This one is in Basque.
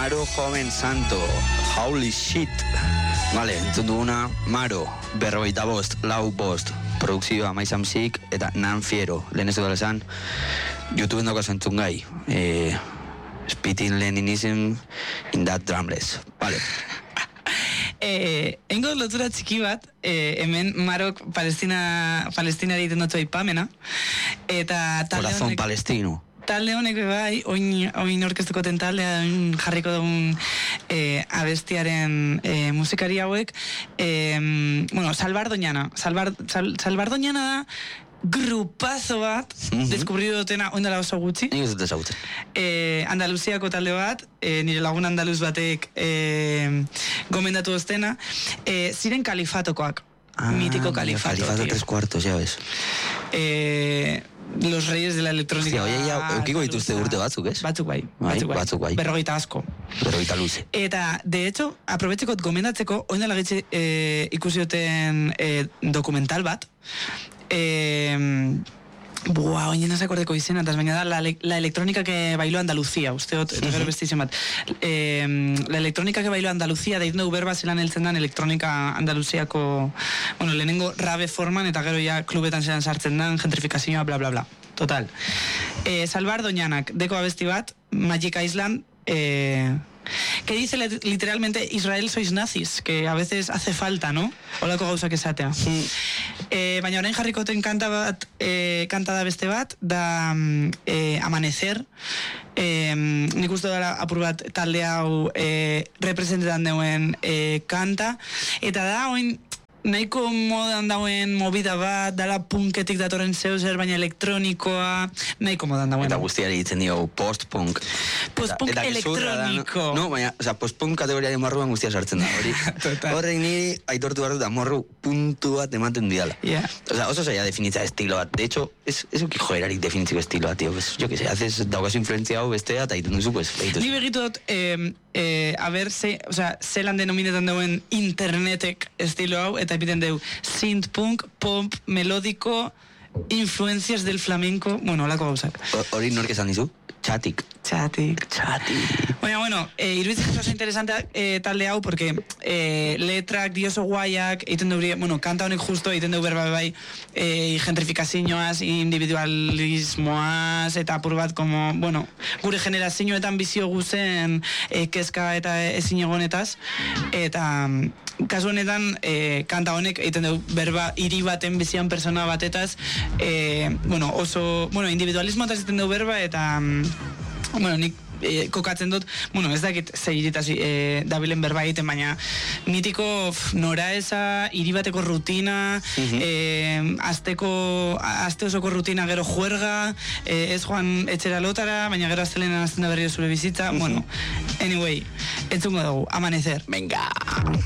Maro Joven Santo, holy shit. Vale, entzun duguna, Maro, 45, 4, produkzioa Maizam Zik, eta Nan Fiero, lehen ez dut esan, YouTubeen dago zentzun gai. Spitting Leninism in that drumless. Vale. Engo lotura txiki bat, hemen Marok Palestina egiten dut aipamena, eta Corazón palestino. Talde honek bai, oin orkestuko ten taldea, oin jarriko dugun abestiaren musikari hauek, Salvar Doñana. Salvar Doñana da grupazo bat, deskubridu dutena oindala oso gutxi. Nik ez dut ezagutzen. Andaluziako talde bat, nire lagun andaluz batek gomendatu oztena, ziren kalifatokoak, mitiko kalifato. Kalifato 3/4, ya ves. Los reyes de la electrónica. Hostia, ya, eukiko dituzte urte batzuk, ez? Batzuk bai. 40 asko. 40 luze. Eta, de hecho, aprobetxekot gomendatzeko, oindala gitxe ikusi duten dokumental bat, oin ez akordeko izena, eta baina da la electrónica que bailó Andalucía, usteot, gero bestizen bat. La electrónica que bailó Andalucía, da dugu berba zelan heltzen dan elektronika Andaluziako, lehenengo rabe forman, eta gero ja klubetan zelan sartzen dan, gentrifikazioa, bla, bla, bla. Total. Salvar Doñanak, deko abesti bat, Magic Island, que dice literalmente Israel sois nazis, que a veces hace falta, ¿no? Olako gauzak esatea. Baina orain jarrikoten kanta da beste bat, da Amanecer. Nik uste dara apur bat talde hau representetan deuen kanta, eta da oin nahiko modan dauen movida bat, dala punketik datorren zeuzer, baina elektronikoa, nahiko modan dauen. Eta guztiari ditzen dio post-punk. Post-punk elektroniko. No, baina, post-punk kategoriaren marruan guztia sartzen da, hori. Horrek niri aitortu behar dut, morru puntu bat ematen diala. Oso zaila definitza estilo bat. De hecho, ez uki joerarik definitziko estilo bat, tío. Jo que se, haces daukazu influenzia hau bestea, eta egiten duzu, pues, Ni begitu dut, a ver, zelan denominetan dauen internetek estilo hau, eta epiten deu synth-punk, pop, melódico, influencias del flamenco, olako gauzak. Hori nork esan dizu? Txatik. Bueno, iruditzen oso interesante talde hau, porque letrak dioso guaiak, egiten duri, kanta honek justo, egiten duri berba bai, gentrifikazioaz, individualismoaz, eta apur bat, gure generazioetan bizio guzen kezka eta ezin egonetaz, eta kasu honetan, kanta honek egiten du berba hiri baten bizian persona batetaz, oso, individualismo eta egiten du berba, eta nik kokatzen dut, ez dakit zeiritaz dabilen berba egiten, baina mitiko noraeza, hiri bateko rutina, aste osoko rutina gero juerga, ez joan etxera lotara, baina gero astelenan azten da berriro zure bizitza, anyway, entzungo dugu, Amanecer. Venga!